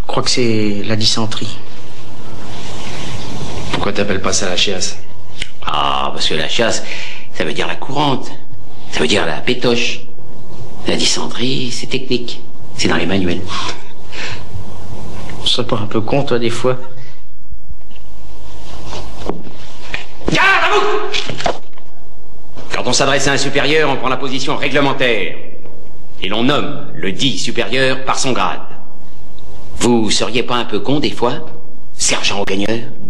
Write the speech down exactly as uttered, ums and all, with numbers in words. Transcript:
Je crois que c'est la dysenterie. Pourquoi t'appelles pas ça la chiasse? Ah, parce que la chiasse, ça veut dire la courante. Ça veut dire la pétoche. La dysenterie, c'est technique. C'est dans les manuels. Tu serais pas un peu con, toi, des fois? Garde à vous! Quand on s'adresse à un supérieur, on prend la position réglementaire. Et l'on nomme le dit supérieur par son grade. Vous seriez pas un peu con, des fois, sergent au gagneur?